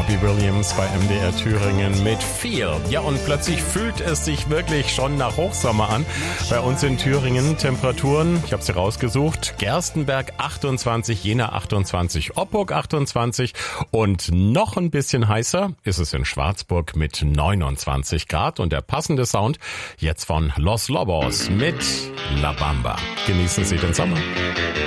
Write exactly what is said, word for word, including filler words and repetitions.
Robbie Williams bei M D R Thüringen mit Feel. Ja, und plötzlich fühlt es sich wirklich schon nach Hochsommer an. Bei uns in Thüringen Temperaturen, ich habe sie rausgesucht, Gerstenberg achtundzwanzig, Jena achtundzwanzig, Oppurg achtundzwanzig und noch ein bisschen heißer ist es in Schwarzburg mit neunundzwanzig Grad. Und der passende Sound jetzt von Los Lobos mit La Bamba. Genießen Sie den Sommer.